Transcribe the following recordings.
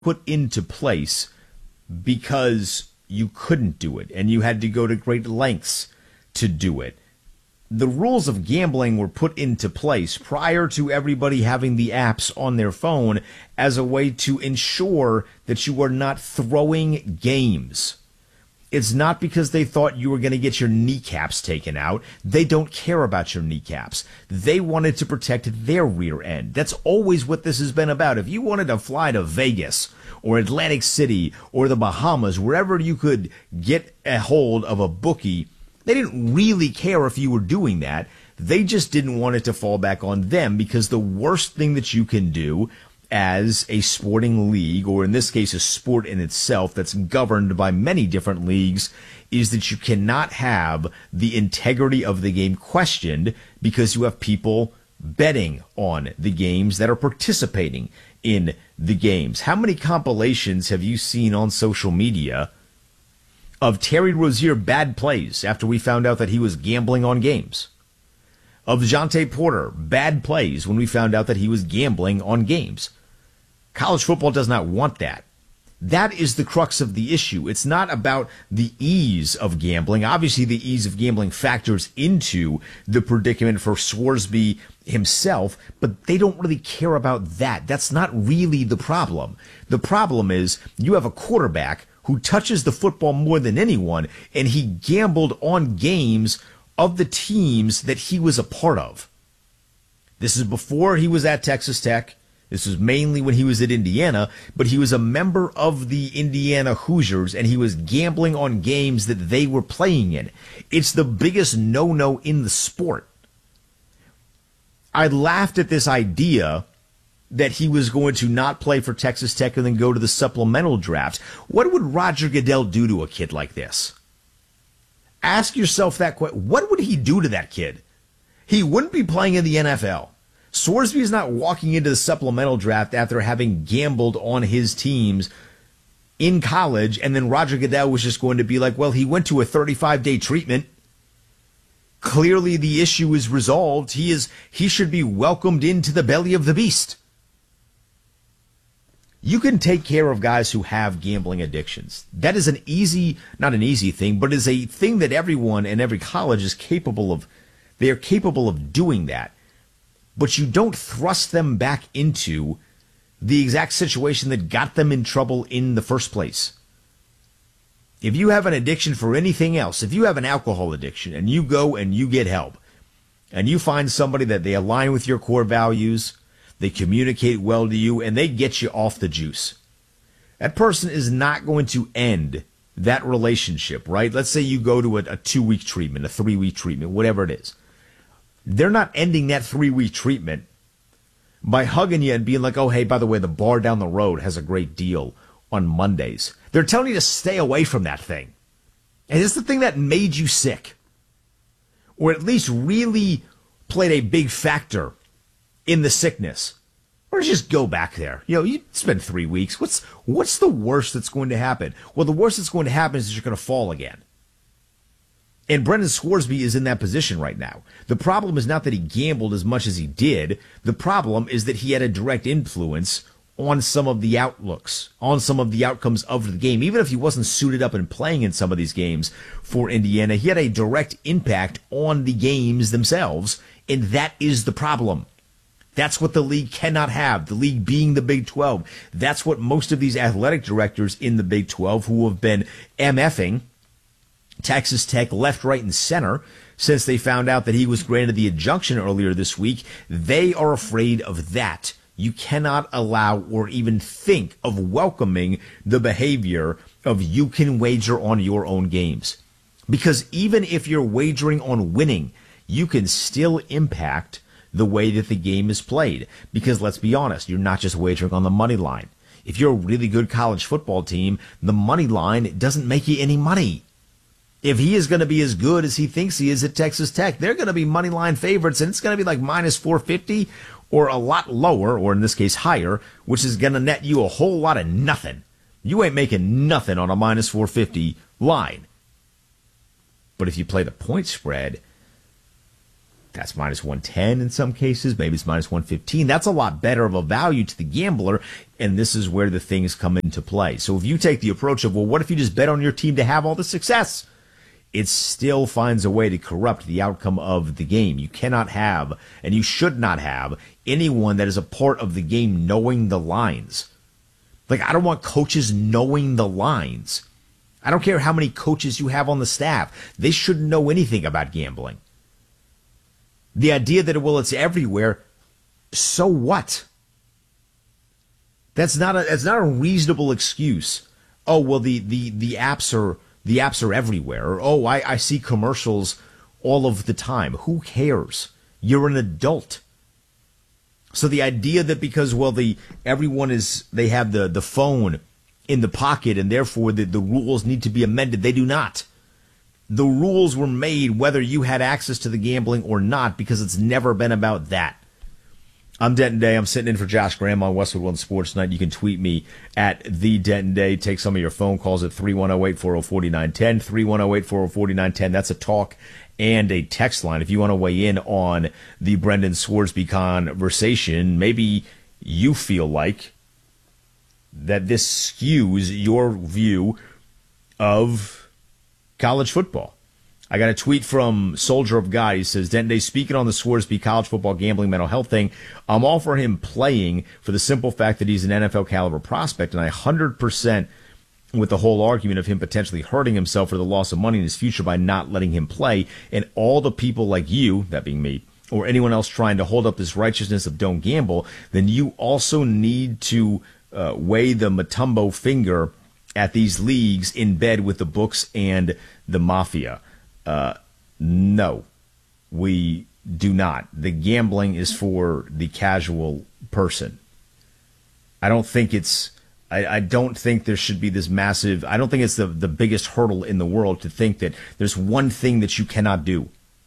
put into place because you couldn't do it and you had to go to great lengths to do it. The rules of gambling were put into place prior to everybody having the apps on their phone as a way to ensure that you are not throwing games. It's not because they thought you were going to get your kneecaps taken out. They don't care about your kneecaps. They wanted to protect their rear end. That's always what this has been about. If you wanted to fly to Vegas or Atlantic City or the Bahamas, wherever you could get a hold of a bookie, they didn't really care if you were doing that. They just didn't want it to fall back on them, because the worst thing that you can do as a sporting league, or in this case a sport in itself that's governed by many different leagues, is that you cannot have the integrity of the game questioned because you have people betting on the games that are participating in the games. How many compilations have you seen on social media of Terry Rozier bad plays after we found out that he was gambling on games? Of Jonte Porter bad plays when we found out that he was gambling on games? College football does not want that. That is the crux of the issue. It's not about the ease of gambling. Obviously, the ease of gambling factors into the predicament for Scoresby himself, but they don't really care about that. That's not really the problem. The problem is you have a quarterback who touches the football more than anyone, and he gambled on games of the teams that he was a part of. This is before he was at Texas Tech. This was mainly when he was at Indiana, but he was a member of the Indiana Hoosiers, and he was gambling on games that they were playing in. It's the biggest no-no in the sport. I laughed at this idea that he was going to not play for Texas Tech and then go to the supplemental draft. What would Roger Goodell do to a kid like this? Ask yourself that question. What would he do to that kid? He wouldn't be playing in the NFL. Scoresby is not walking into the supplemental draft after having gambled on his teams in college, and then Roger Goodell was just going to be like, well, he went to a 35-day treatment. Clearly the issue is resolved. He should be welcomed into the belly of the beast. You can take care of guys who have gambling addictions. That is not an easy thing, but is a thing that everyone in every college is capable of. They are capable of doing that. But you don't thrust them back into the exact situation that got them in trouble in the first place. If you have an addiction for anything else, if you have an alcohol addiction and you go and you get help and you find somebody that they align with your core values, they communicate well to you, and they get you off the juice, that person is not going to end that relationship, right? Let's say you go to a 2-week treatment, a 3-week treatment, whatever it is. They're not ending that 3-week treatment by hugging you and being like, oh, hey, by the way, the bar down the road has a great deal on Mondays. They're telling you to stay away from that thing. And it's the thing that made you sick, or at least really played a big factor in the sickness. Or just go back there. You spend 3 weeks. What's the worst that's going to happen? Well, the worst that's going to happen is that you're going to fall again. And Brendan Scoresby is in that position right now. The problem is not that he gambled as much as he did. The problem is that he had a direct influence on some of the outlooks, on some of the outcomes of the game. Even if he wasn't suited up and playing in some of these games for Indiana, he had a direct impact on the games themselves, and that is the problem. That's what the league cannot have, the league being the Big 12. That's what most of these athletic directors in the Big 12 who have been MFing Texas Tech left, right, and center since they found out that he was granted the injunction earlier this week, they are afraid of that. You cannot allow or even think of welcoming the behavior of you can wager on your own games. Because even if you're wagering on winning, you can still impact the way that the game is played. Because let's be honest, you're not just wagering on the money line. If you're a really good college football team, the money line doesn't make you any money. If he is going to be as good as he thinks he is at Texas Tech, they're going to be money line favorites, and it's going to be like minus 450 or a lot lower, or in this case higher, which is going to net you a whole lot of nothing. You ain't making nothing on a minus 450 line. But if you play the point spread, That's minus 110 in some cases. Maybe it's minus 115. That's a lot better of a value to the gambler. And this is where the things come into play. So if you take the approach of, well, what if you just bet on your team to have all the success? It still finds a way to corrupt the outcome of the game. You cannot have, and you should not have, anyone that is a part of the game knowing the lines. Like, I don't want coaches knowing the lines. I don't care how many coaches you have on the staff. They shouldn't know anything about gambling. The idea that, well, it's everywhere, so what? That's not a reasonable excuse. Oh, well, the apps are everywhere. Or, oh, I see commercials all of the time. Who cares? You're an adult. So the idea that because, well, they have the phone in the pocket and therefore the rules need to be amended, they do not. The rules were made whether you had access to the gambling or not, because it's never been about that. I'm Denton Day. I'm sitting in for Josh Graham on Westwood One Sports Tonight. You can tweet me at the Denton Day. Take some of your phone calls at 310-840-4910, 310-840-4910. That's a talk and a text line. If you want to weigh in on the Brendan Scoresby conversation, maybe you feel like that this skews your view of college football. I got a tweet from Soldier of God. He says, Denton Day, speaking on the Scoresby college football gambling mental health thing, I'm all for him playing for the simple fact that he's an NFL caliber prospect, and I 100% with the whole argument of him potentially hurting himself for the loss of money in his future by not letting him play, and all the people like you, that being me, or anyone else trying to hold up this righteousness of don't gamble, then you also need to weigh the Matumbo finger at these leagues in bed with the books and the mafia. No, we do not. The gambling is for the casual person. I don't think there should be this massive, I don't think it's the biggest hurdle in the world to think that there's one thing that you cannot do.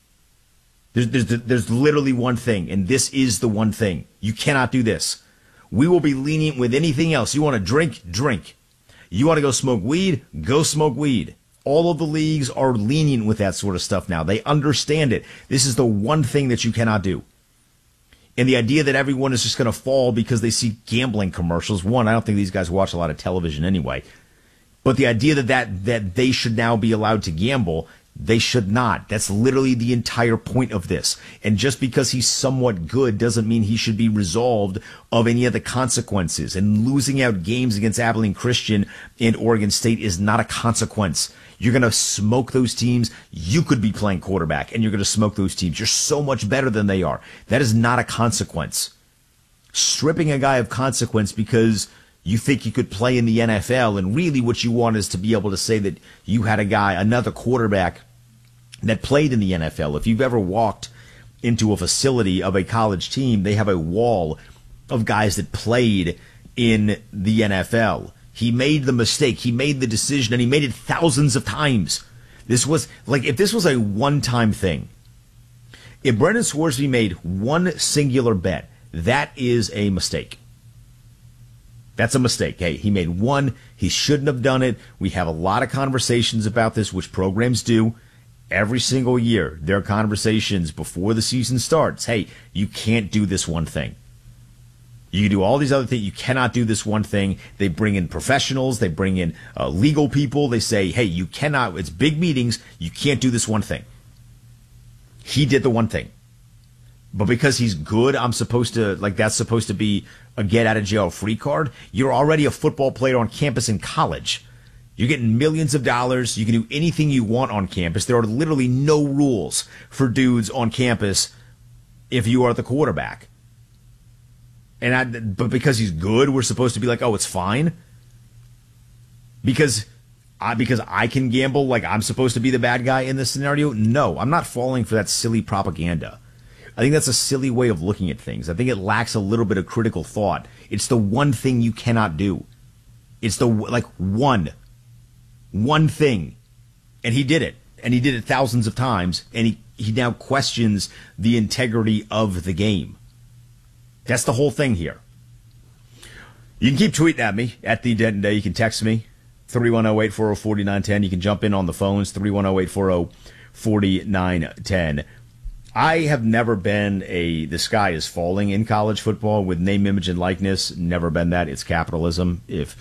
There's literally one thing, and this is the one thing. You cannot do this. We will be lenient with anything else. You want to drink? Drink. You want to go smoke weed? Go smoke weed. All of the leagues are lenient with that sort of stuff now. They understand it. This is the one thing that you cannot do. And the idea that everyone is just going to fall because they see gambling commercials. One, I don't think these guys watch a lot of television anyway. But the idea that they should now be allowed to gamble, they should not. That's literally the entire point of this. And just because he's somewhat good doesn't mean he should be resolved of any of the consequences. And losing out games against Abilene Christian and Oregon State is not a consequence. You're going to smoke those teams. You could be playing quarterback, and you're going to smoke those teams. You're so much better than they are. That is not a consequence. Stripping a guy of consequence because you think he could play in the NFL, and really what you want is to be able to say that you had another quarterback that played in the NFL. If you've ever walked into a facility of a college team, they have a wall of guys that played in the NFL. He made the mistake. He made the decision, and he made it thousands of times. This was like, if this was a one-time thing, if Brendan Scoresby made one singular bet, that is a mistake. That's a mistake. Hey, he made one. He shouldn't have done it. We have a lot of conversations about this, which programs do every single year. There are conversations before the season starts. Hey, you can't do this one thing. You can do all these other things. You cannot do this one thing. They bring in professionals. They bring in legal people. They say, hey, you cannot. It's big meetings. You can't do this one thing. He did the one thing. But because he's good, I'm supposed to, like, that's supposed to be a get out of jail free card. You're already a football player on campus in college. You're getting millions of dollars. You can do anything you want on campus. There are literally no rules for dudes on campus if you are the quarterback. But because he's good, we're supposed to be like, oh, it's fine. Because I can gamble, like I'm supposed to be the bad guy in this scenario. No, I'm not falling for that silly propaganda. I think that's a silly way of looking at things. I think it lacks a little bit of critical thought. It's the one thing you cannot do. It's the, like, one thing. And he did it. And he did it thousands of times. And he now questions the integrity of the game. That's the whole thing here. You can keep tweeting at me, at the Denton Day. You can text me, 310-840-4910. You can jump in on the phones, 310-840-4910. I have never been the sky is falling in college football with name, image, and likeness. Never been that. It's capitalism. If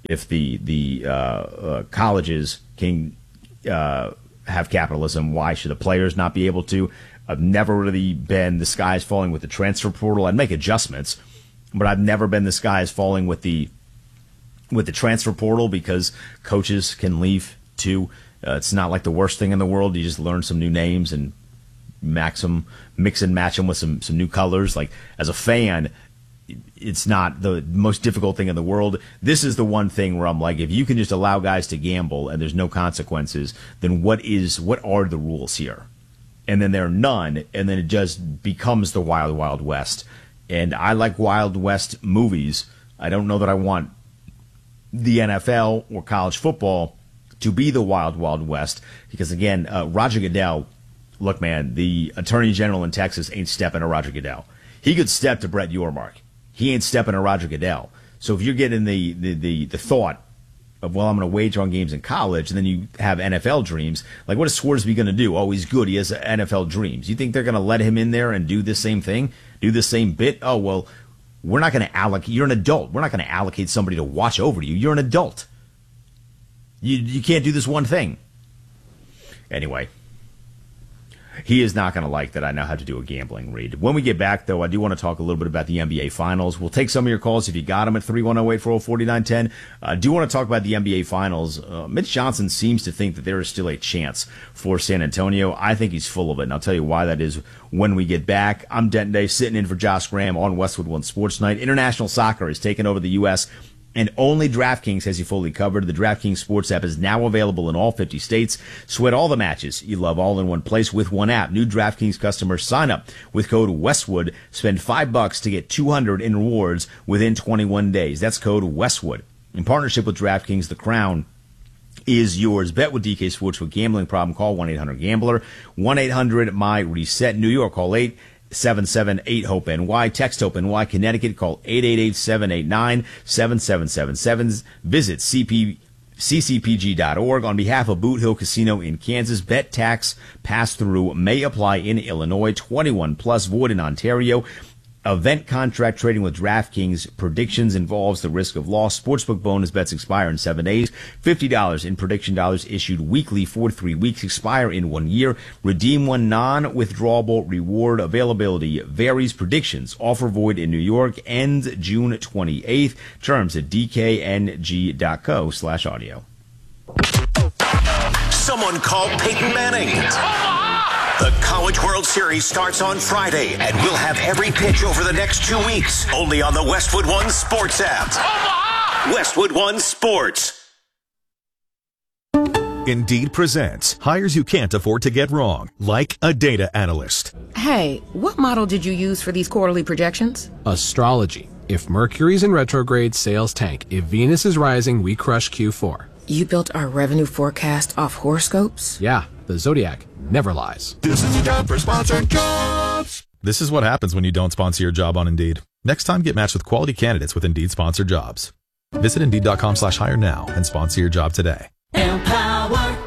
the colleges can have capitalism, why should the players not be able to? I've never really been the sky is falling with the transfer portal. I'd make adjustments, but I've never been the sky is falling with the transfer portal because coaches can leave too. It's not like the worst thing in the world. You just learn some new names and mix and match them with some new colors. Like, as a fan, it's not the most difficult thing in the world. This is the one thing where I'm like, if you can just allow guys to gamble and there's no consequences, then what are the rules here? And then there are none, and then it just becomes the Wild Wild West. And I like Wild West movies. I don't know that I want the NFL or college football to be the Wild Wild West, because again, Roger Goodell, look, man, the Attorney General in Texas ain't stepping to Roger Goodell. He could step to Brett Yormark. He ain't stepping to Roger Goodell. So if you're getting the thought of, well, I'm going to wager on games in college, and then you have NFL dreams, like, what is Swarsby going to do? Oh, he's good. He has NFL dreams. You think they're going to let him in there and do the same thing, do the same bit? Oh, well, we're not going to allocate. You're an adult. We're not going to allocate somebody to watch over you. You're an adult. You can't do this one thing. Anyway, he is not going to like that I now have to do a gambling read. When we get back, though, I do want to talk a little bit about the NBA Finals. We'll take some of your calls if you got them at 310-840-4910. I do want to talk about the NBA Finals. Mitch Johnson seems to think that there is still a chance for San Antonio. I think he's full of it, and I'll tell you why that is when we get back. I'm Denton Day, sitting in for Josh Graham on Westwood One Sports Night. International soccer has taken over the U.S., and only DraftKings has you fully covered. The DraftKings Sports app is now available in all 50 states. Sweat all the matches you love all in one place with one app. New DraftKings customers sign up with code Westwood. Spend $5 to get $200 in rewards within 21 days. That's code Westwood. In partnership with DraftKings, the crown is yours. Bet with DK Sportsbook. Gambling problem? Call 1-800-GAMBLER. 1-800-MY-RESET. New York, call 877-8-HOPE-NY. Text HOPE-NY. Connecticut, call 888-789-7777. Visit ccpg.org. On behalf of Boot Hill Casino in Kansas, bet tax pass-through may apply in Illinois. 21 plus, void in Ontario. Event contract trading with DraftKings. Predictions involves the risk of loss. Sportsbook bonus bets expire in 7 days. $50 in prediction dollars issued weekly for 3 weeks. Expire in 1 year. Redeem one non-withdrawable reward. Availability varies. Predictions. Offer void in New York. Ends June 28th. Terms at dkng.co/audio. Someone called Peyton Manning. The College World Series starts on Friday, and we'll have every pitch over the next 2 weeks, only on the Westwood One Sports app. Westwood One Sports. Indeed presents hires you can't afford to get wrong, like a data analyst. Hey, what model did you use for these quarterly projections? Astrology. If Mercury's in retrograde, sales tank. If Venus is rising, we crush Q4. You built our revenue forecast off horoscopes? Yeah, the Zodiac never lies. This is a job for sponsored jobs. This is what happens when you don't sponsor your job on Indeed. Next time, get matched with quality candidates with Indeed sponsored jobs. Visit Indeed.com/hire now and sponsor your job today. Empower.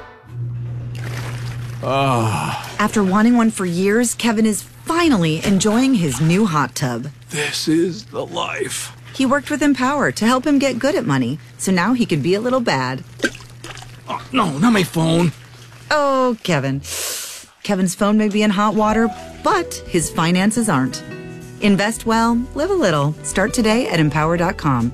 After wanting one for years, Kevin is finally enjoying his new hot tub. This is the life. He worked with Empower to help him get good at money, so now he can be a little bad. Oh, no, not my phone. Oh, Kevin. Kevin's phone may be in hot water, but his finances aren't. Invest well, live a little. Start today at Empower.com.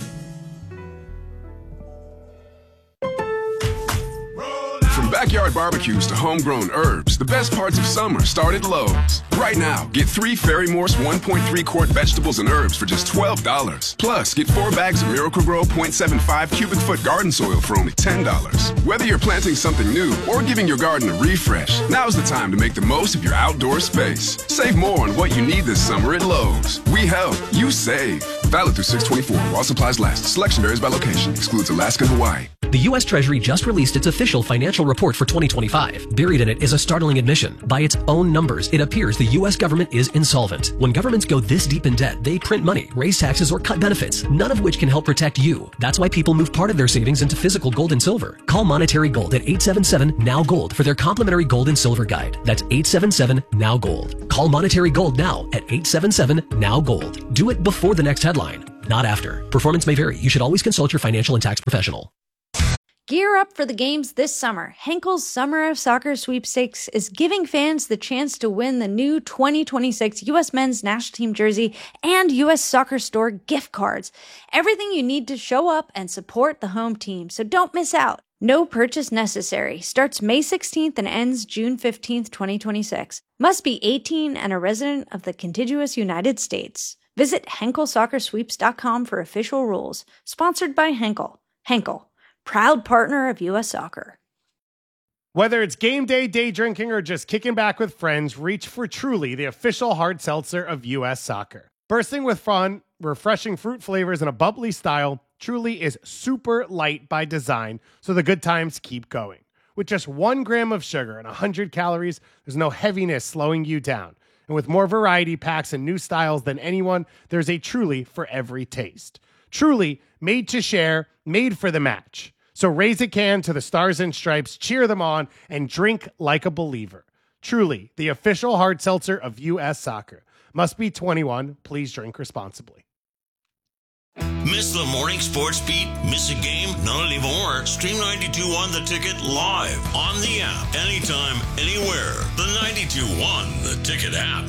From backyard barbecues to homegrown herbs, the best parts of summer start at Lowe's. Right now, get 3 Fairy Morse 1.3 quart vegetables and herbs for just $12. Plus, get 4 bags of Miracle-Gro 0.75 cubic foot garden soil for only $10. Whether you're planting something new or giving your garden a refresh, now's the time to make the most of your outdoor space. Save more on what you need this summer at Lowe's. We help, you save. Valid through 6/24 while supplies last. Selection varies by location. Excludes Alaska and Hawaii. The U.S. Treasury just released its official financial report for 2025. Buried in it is a startling admission. By its own numbers, it appears the U.S. government is insolvent. When governments go this deep in debt, they print money, raise taxes, or cut benefits, none of which can help protect you. That's why people move part of their savings into physical gold and silver. Call Monetary Gold at 877-NOW-GOLD for their complimentary gold and silver guide. That's 877-NOW-GOLD. Call Monetary Gold now at 877-NOW-GOLD. Do it before the next headline, not after. Performance may vary. You should always consult your financial and tax professional. Gear up for the games this summer. Henkel's Summer of Soccer Sweepstakes is giving fans the chance to win the new 2026 U.S. Men's National Team jersey and U.S. Soccer Store gift cards. Everything you need to show up and support the home team, so don't miss out. No purchase necessary. Starts May 16th and ends June 15th, 2026. Must be 18 and a resident of the contiguous United States. Visit HenkelSoccerSweeps.com for official rules. Sponsored by Henkel. Henkel, proud partner of U.S. Soccer. Whether it's game day, day drinking, or just kicking back with friends, reach for Truly, the official hard seltzer of U.S. Soccer. Bursting with fun, refreshing fruit flavors, and a bubbly style, Truly is super light by design, so the good times keep going. With just 1 gram of sugar and 100 calories, there's no heaviness slowing you down. And with more variety packs and new styles than anyone, there's a Truly for every taste. Truly, made to share, made for the match. So raise a can to the Stars and Stripes, cheer them on, and drink like a believer. Truly, the official hard seltzer of U.S. Soccer. Must be 21. Please drink responsibly. Miss the morning sports beat? Miss a game? Not anymore. Stream 92.1 The Ticket live on the app. Anytime, anywhere. The 92.1 The Ticket app.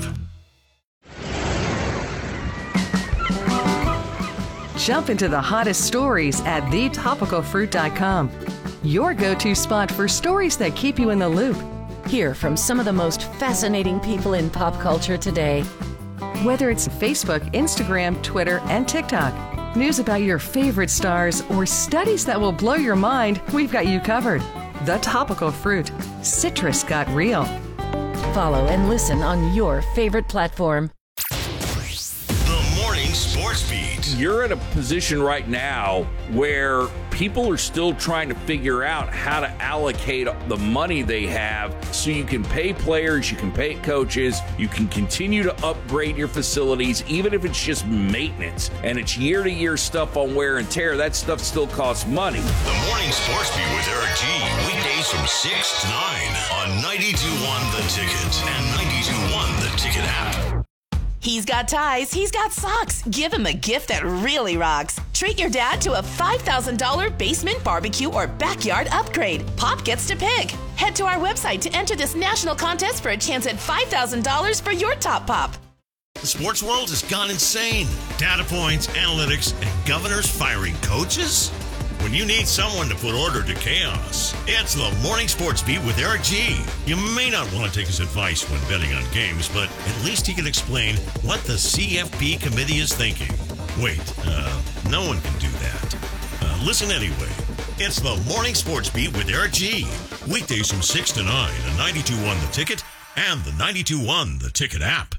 Jump into the hottest stories at thetopicalfruit.com. Your go-to spot for stories that keep you in the loop. Hear from some of the most fascinating people in pop culture today. Whether it's Facebook, Instagram, Twitter, and TikTok, news about your favorite stars, or studies that will blow your mind, we've got you covered. The Topical Fruit. Citrus got real. Follow and listen on your favorite platform. The Morning Sports Beat. You're in a position right now where people are still trying to figure out how to allocate the money they have so you can pay players, you can pay coaches, you can continue to upgrade your facilities, even if it's just maintenance and it's year-to-year stuff on wear and tear. That stuff still costs money. The Morning Sports Beat with Eric G. Weekdays from 6 to 9 on 92.1 The Ticket and 92.1 The Ticket app. He's got ties, he's got socks. Give him a gift that really rocks. Treat your dad to a $5,000 basement barbecue or backyard upgrade. Pop gets to pick. Head to our website to enter this national contest for a chance at $5,000 for your top pop. The sports world has gone insane. Data points, analytics, and governors firing coaches? When you need someone to put order to chaos, it's the Morning Sports Beat with Eric G. You may not want to take his advice when betting on games, but at least he can explain what the CFP committee is thinking. Wait, no one can do that. Listen anyway. It's the Morning Sports Beat with Eric G. Weekdays from 6 to 9 on 92.1 The Ticket and the 92.1 The Ticket app.